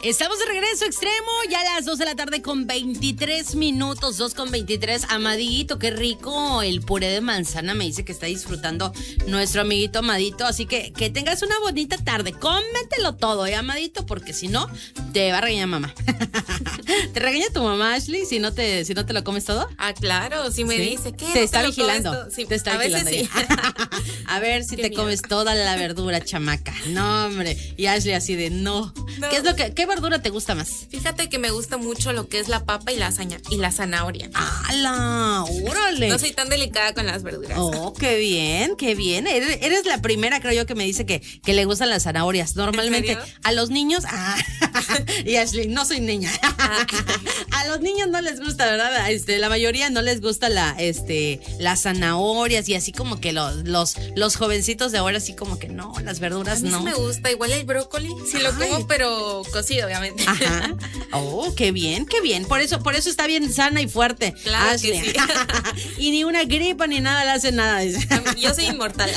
Estamos de regreso, Extremo, ya a las 2 de la tarde con 23 minutos, 2:23. Amadito, qué rico el puré de manzana, me dice que está disfrutando nuestro amiguito Amadito, así que tengas una bonita tarde, cómetelo todo, Amadito, porque si no, te va a regañar mamá. ¿Te regaña tu mamá, Ashley, si no te lo comes todo? Ah, claro, si me dice que te está vigilando. Sí, te está vigilando. Veces sí. A ver si te comes toda la verdura, chamaca. No, hombre. Y Ashley así de no. ¿Qué verdura te gusta más? Fíjate que me gusta mucho lo que es la papa y la zanahoria. ¡Hala! ¡Órale! No soy tan delicada con las verduras. Oh, qué bien, qué bien. Eres la primera, creo yo, que me dice que le gustan las zanahorias. Normalmente a los niños, y Ashley, no soy niña. A los niños no les gusta, ¿verdad? La mayoría no les gusta las zanahorias y así como que los jovencitos de ahora así como que no, las verduras a mí no. Sí me gusta, igual el brócoli, sí lo como, pero cocido, obviamente. Ajá. Oh, qué bien, qué bien. Por eso está bien sana y fuerte. Claro Ashley. que sí. Y ni una gripa ni nada le hace nada. Yo soy inmortal.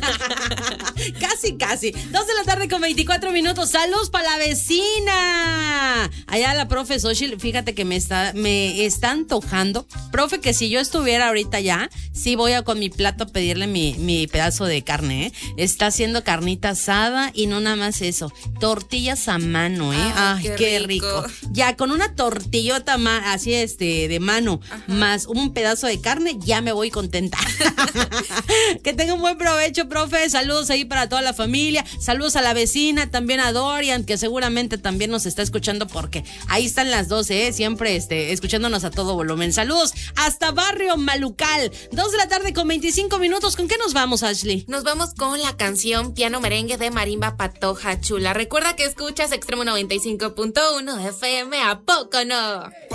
Casi. 2 de la tarde con 24 minutos. Saludos para la vecina. Allá la profe Xochitl, fíjate que me está antojando. Profe, que si yo estuviera ahorita ya, sí voy a con mi plato a pedirle mi pedazo de carne, ¿eh? Está haciendo carnita asada y no nada más eso. Tortillas a mano, ¿eh? Ay, qué rico. Ya con una tortillota así de mano, más un pedazo de carne, ya me voy contenta. Que tenga un buen provecho, profe. Saludos ahí para toda la familia. Saludos a la vecina, también a Dorian, que seguramente también nos está escuchando porque ahí están las dos, siempre escuchándonos a todo volumen. Saludos hasta Barrio Malucal. 2 de la tarde con 25 minutos. ¿Con qué nos vamos, Ashley? Nos vamos con la canción Piano Merengue de Marimba Patoja Chula. Recuerda que escuchas Extremo 95.1 FM, ¿a poco no?